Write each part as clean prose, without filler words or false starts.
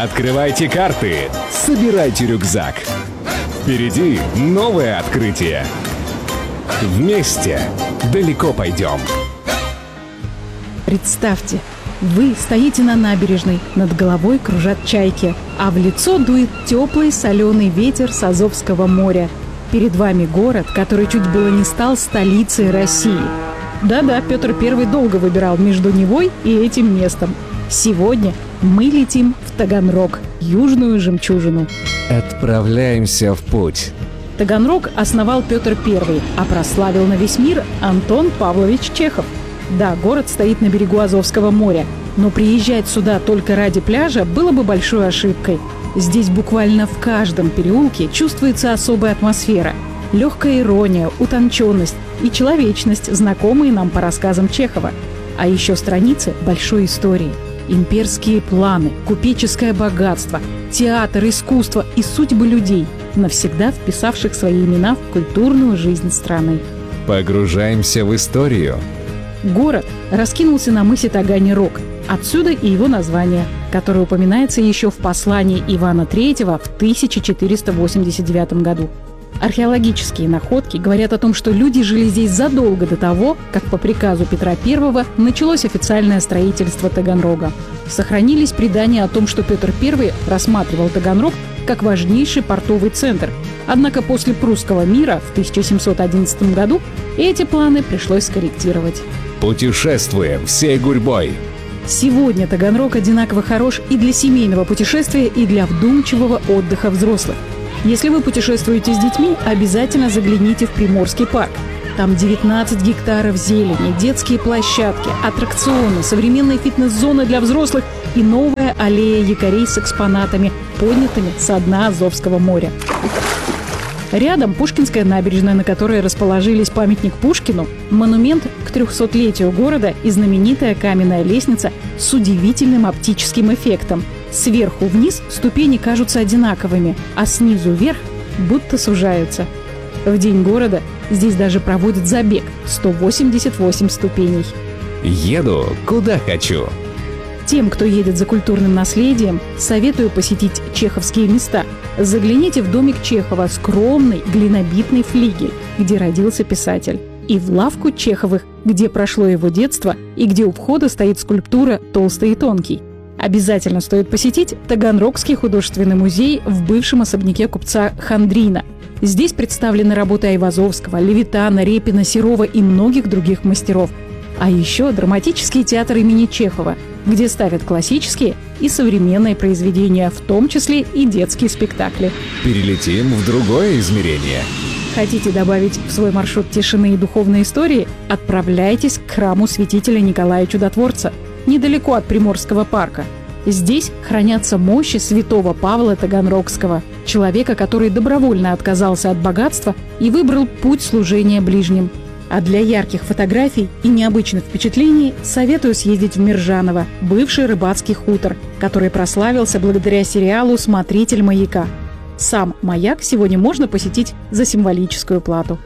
Открывайте карты, собирайте рюкзак. Впереди новое открытие. Вместе далеко пойдем. Представьте, вы стоите на набережной, над головой кружат чайки, а в лицо дует теплый соленый ветер с Азовского моря. Перед вами город, который чуть было не стал столицей России. Да-да, Петр I долго выбирал между Невой и этим местом. Сегодня мы летим в Таганрог, южную жемчужину. Отправляемся в путь. Таганрог основал Петр I, а прославил на весь мир Антон Павлович Чехов. Да, город стоит на берегу Азовского моря, но приезжать сюда только ради пляжа было бы большой ошибкой. Здесь буквально в каждом переулке чувствуется особая атмосфера. Легкая ирония, утонченность и человечность, знакомые нам по рассказам Чехова. А еще страницы большой истории. Имперские планы, купеческое богатство, театр, искусство и судьбы людей, навсегда вписавших свои имена в культурную жизнь страны. Погружаемся в историю. Город раскинулся на мысе Таганрог. Отсюда и его название, которое упоминается еще в послании Ивана III в 1489 году. Археологические находки говорят о том, что люди жили здесь задолго до того, как по приказу Петра I началось официальное строительство Таганрога. Сохранились предания о том, что Петр I рассматривал Таганрог как важнейший портовый центр. Однако после Прусского мира в 1711 году эти планы пришлось скорректировать. Путешествуем всей гурьбой. Сегодня Таганрог одинаково хорош и для семейного путешествия, и для вдумчивого отдыха взрослых. Если вы путешествуете с детьми, обязательно загляните в Приморский парк. Там 19 гектаров зелени, детские площадки, аттракционы, современные фитнес-зоны для взрослых и новая аллея якорей с экспонатами, поднятыми со дна Азовского моря. Рядом Пушкинская набережная, на которой расположились памятник Пушкину, монумент к 300-летию города и знаменитая каменная лестница с удивительным оптическим эффектом. Сверху вниз ступени кажутся одинаковыми, а снизу вверх будто сужаются. В день города здесь даже проводят забег – 188 ступеней. Еду, куда хочу. Тем, кто едет за культурным наследием, советую посетить чеховские места. Загляните в домик Чехова, скромный глинобитный флигель, где родился писатель. И в лавку Чеховых, где прошло его детство и где у входа стоит скульптура «Толстый и тонкий». Обязательно стоит посетить Таганрогский художественный музей в бывшем особняке купца Хандрина. Здесь представлены работы Айвазовского, Левитана, Репина, Серова и многих других мастеров. А еще драматический театр имени Чехова, где ставят классические и современные произведения, в том числе и детские спектакли. Перелетим в другое измерение. Хотите добавить в свой маршрут тишины и духовной истории? Отправляйтесь к храму святителя Николая Чудотворца, недалеко от Приморского парка. Здесь хранятся мощи святого Павла Таганрогского, человека, который добровольно отказался от богатства и выбрал путь служения ближним. А для ярких фотографий и необычных впечатлений советую съездить в Миржаново, бывший рыбацкий хутор, который прославился благодаря сериалу «Смотритель маяка». Сам маяк сегодня можно посетить за символическую плату.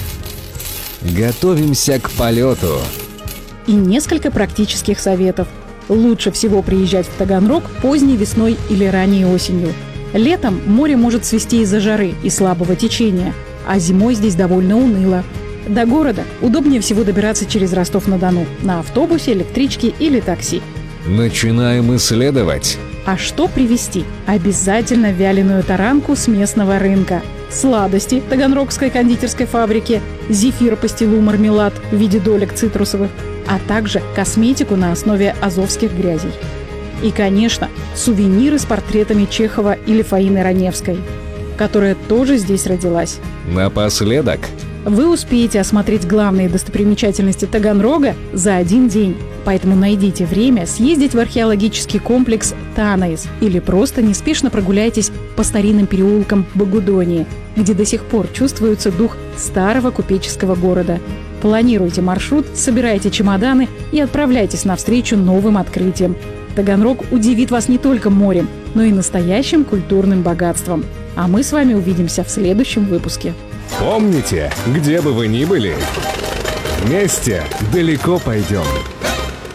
Готовимся к полету. И несколько практических советов. Лучше всего приезжать в Таганрог поздней весной или ранней осенью. Летом море может свести из-за жары и слабого течения, а зимой здесь довольно уныло. До города удобнее всего добираться через Ростов-на-Дону на автобусе, электричке или такси. Начинаем исследовать. А что привезти? Обязательно вяленую таранку с местного рынка, сладости Таганрогской кондитерской фабрики, зефир-пастилу-мармелад в виде долек цитрусовых, а также косметику на основе азовских грязей. И, конечно, сувениры с портретами Чехова или Фаины Раневской, которая тоже здесь родилась. Напоследок. Вы успеете осмотреть главные достопримечательности Таганрога за один день. Поэтому найдите время съездить в археологический комплекс Танаис или просто неспешно прогуляйтесь по старинным переулкам Богудонии, где до сих пор чувствуется дух старого купеческого города. Планируйте маршрут, собирайте чемоданы и отправляйтесь навстречу новым открытиям. Таганрог удивит вас не только морем, но и настоящим культурным богатством. А мы с вами увидимся в следующем выпуске. Помните, где бы вы ни были, вместе далеко пойдем.